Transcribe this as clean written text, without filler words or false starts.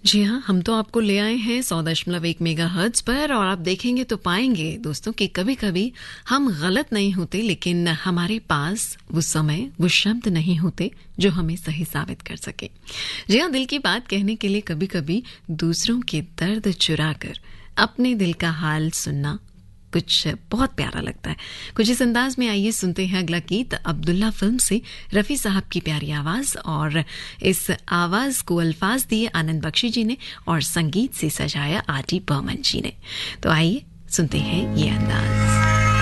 जी हाँ, हम तो आपको ले आए हैं 100.1 मेगाहर्ट्ज पर और आप देखेंगे तो पाएंगे दोस्तों कि कभी कभी हम गलत नहीं होते, लेकिन हमारे पास वो समय, वो शब्द नहीं होते जो हमें सही साबित कर सके। जी हाँ, दिल की बात कहने के लिए कभी कभी दूसरों के दर्द चुरा कर अपने दिल का हाल सुनना कुछ बहुत प्यारा लगता है। कुछ इस अंदाज में आइए सुनते हैं अगला गीत अब्दुल्ला फिल्म से, रफ़ी साहब की प्यारी आवाज, और इस आवाज को अल्फाज दिए आनंद बख्शी जी ने और संगीत से सजाया आर डी बर्मन जी ने। तो आइए सुनते हैं ये अंदाज।